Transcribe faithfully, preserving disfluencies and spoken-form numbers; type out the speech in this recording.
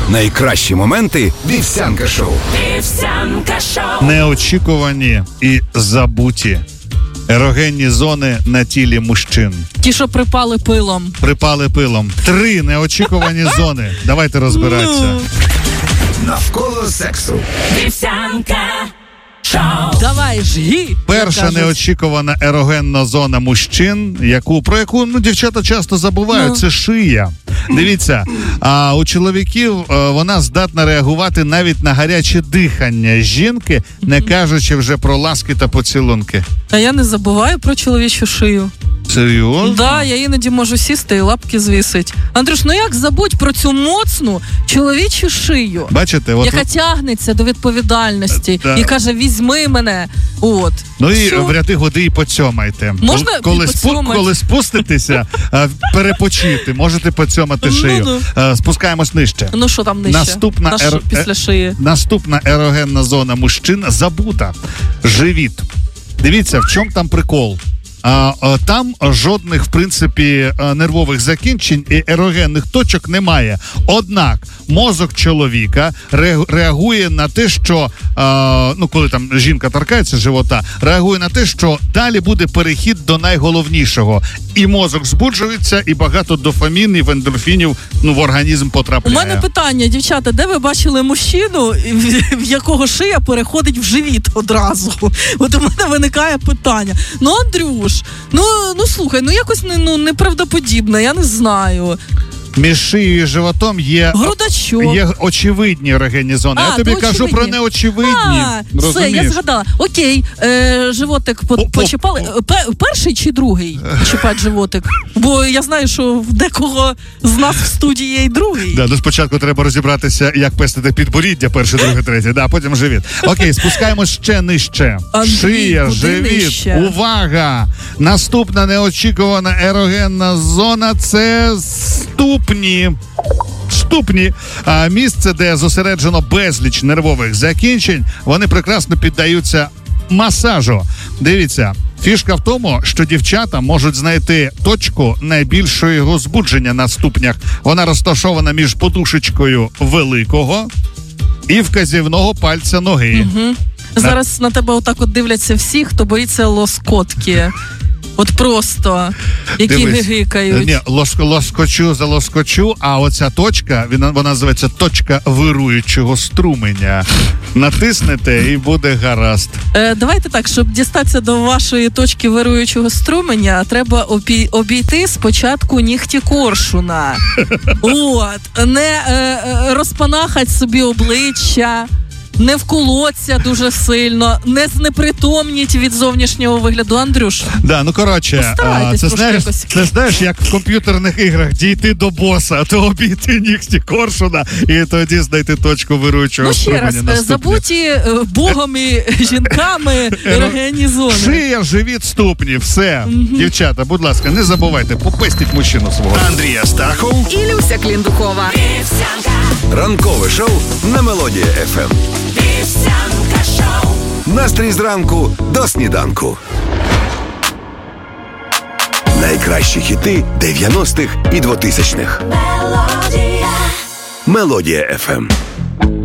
Найкращі моменти Вівсянка шоу. Вівсянка шоу. Неочікувані і забуті ерогенні зони на тілі мужчин. Ті, що припали пилом. Припали пилом. Три неочікувані зони. Давайте розбиратися. Навколо сексу. Вівсянка шоу. Давай жги. Перша неочікувана ерогенна зона мужчин, яку, про яку ну, дівчата часто забувають, Ну. це шия. Дивіться, а у чоловіків а, вона здатна реагувати навіть на гаряче дихання жінки, не кажучи вже про ласки та поцілунки. А я не забуваю про чоловічу шию. Серйозно? Да, я іноді можу сісти і лапки звісить. Андрюш, ну як забудь про цю моцну чоловічу шию, Бачите, от яка тягнеться до відповідальності Да. і каже, візьми мене. От. ну і Що? в ряди годи і поцьомайте. Можна коли, і спу, поцьомать? коли спуститеся, а, перепочити, можете поцьомати Ну, шию. ну. А, Спускаємось нижче. Ну що там нижче? Наступна На ер- ши- після шиї. Наступна ерогенна зона мужчин забута. Живіт. Дивіться, в чому там прикол. А, а, там жодних, в принципі, а, нервових закінчень і ерогенних точок немає. Однак мозок чоловіка ре- реагує на те, що, а, ну, коли там жінка торкається живота, реагує на те, що далі буде перехід до найголовнішого. І мозок збуджується, і багато дофамінів, ендорфінів ну, в організм У потрапляє. мене питання, дівчата, де ви бачили мужчину, в- в якого шия переходить в живіт одразу? От у мене виникає питання. Ну, Андрюш, ну, ну слухай, ну якось не, ну, неправдоподібно, я не знаю. Між шиєю і животом є, Грудачок. є очевидні ерогенні зони. А, Я тобі то кажу очевидні. про неочевидні. А, все, Розумієш? я згадала. Окей, е, животик по- О, о, почіпали. о. Пе- перший чи другий почіпати животик? Бо я знаю, що в декого з нас в студії є й другий. Да, ну спочатку треба розібратися, як пестити підборіддя, перше, друге, третє, да, потім живіт. Окей, спускаємось ще нижче. Андрій, Шия, куди живіт, нижче? увага! Наступна неочікувана ерогенна зона – це ступні. Ступні, а місце, де зосереджено безліч нервових закінчень, вони прекрасно піддаються масажу. Дивіться, фішка в тому, що дівчата можуть знайти точку найбільшого збудження на ступнях. Вона розташована між подушечкою великого і вказівного пальця ноги. Угу. Зараз на тебе отак от дивляться всі, хто боїться лоскотки. От просто, які Дивись. гигикають. Ні, лоск, лоскочу за лоскочу, а оця точка, вона, вона називається точка вируючого струменя. Натиснете і буде гаразд. Е, давайте так, щоб дістатися до вашої точки вируючого струменя, треба обій, обійти спочатку нігті коршуна. От, не е, е, розпанахать собі обличчя, не вколоться дуже сильно, не знепритомніть від зовнішнього вигляду. Андрюш, Да, ну коротше, а, Постарайтесь це трошки знаєш, якось. це знаєш, як в комп'ютерних іграх дійти до боса, то обійти нігті коршуна і тоді знайти точку вируючого ну ще струменя. раз, е, наступне. забуті е, богом і жінками ерогенні зони. Шия, живіт, ступні, все. Дівчата, будь ласка, не забувайте, попестіть мужчину свого. Андрія Стахов. І Люся Кліндукова. Вівсянка. Ранкове шоу на Мелодія еф ем. Вівсянка шоу. Настрій зранку до сніданку. Найкращі хіти дев'яностих і двотисячних. Мелодія. Мелодія еф ем.